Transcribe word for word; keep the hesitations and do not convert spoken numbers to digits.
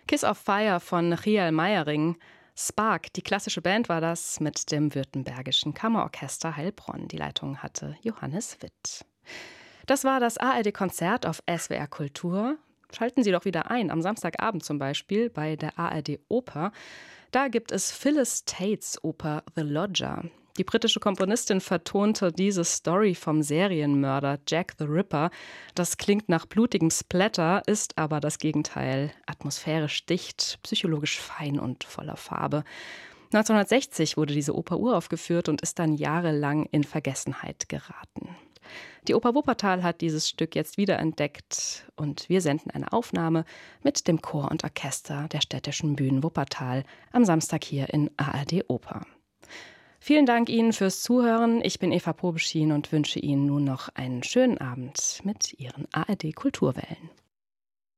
Kiss of Fire von Rial Meiering. Spark, die klassische Band war das mit dem Württembergischen Kammerorchester Heilbronn. Die Leitung hatte Johannes Witt. Das war das A R D-Konzert auf S W R Kultur. Schalten Sie doch wieder ein, am Samstagabend zum Beispiel bei der A R D-Oper. Da gibt es Phyllis Tates Oper The Lodger. Die britische Komponistin vertonte diese Story vom Serienmörder Jack the Ripper. Das klingt nach blutigem Splatter, ist aber das Gegenteil. Atmosphärisch dicht, psychologisch fein und voller Farbe. neunzehnhundertsechzig wurde diese Oper uraufgeführt und ist dann jahrelang in Vergessenheit geraten. Die Oper Wuppertal hat dieses Stück jetzt wiederentdeckt und wir senden eine Aufnahme mit dem Chor und Orchester der Städtischen Bühnen Wuppertal am Samstag hier in A R D Oper. Vielen Dank Ihnen fürs Zuhören. Ich bin Eva Probeschien und wünsche Ihnen nun noch einen schönen Abend mit Ihren A R D Kulturwellen.